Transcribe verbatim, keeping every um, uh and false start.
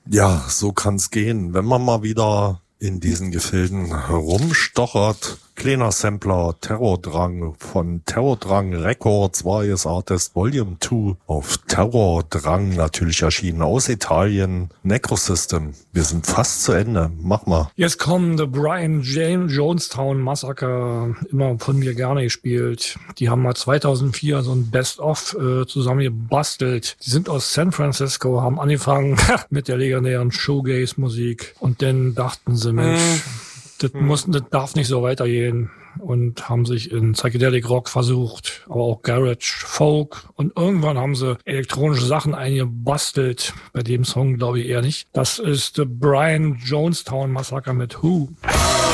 Ja, so kann's gehen, wenn man mal wieder in diesen Gefilden herumstochert. Kleiner Sampler, Terrordrang von Terrordrang Records, Various Artist Volume zwei auf Terrordrang, natürlich erschienen aus Italien. Necrosystem, wir sind fast zu Ende, mach mal. Jetzt kommen The Brian James Jonestown Massacre, immer von mir gerne gespielt. Die haben mal zweitausendvier so ein Best-of äh, zusammen gebastelt. Die sind aus San Francisco, haben angefangen mit der legendären Shoegaze-Musik und dann dachten sie, Mensch, hm. das, muss, das darf nicht so weitergehen. Und haben sich in Psychedelic Rock versucht, aber auch Garage, Folk. Und irgendwann haben sie elektronische Sachen eingebastelt. Bei dem Song glaube ich eher nicht. Das ist The Brian Jonestown Massacre mit Who.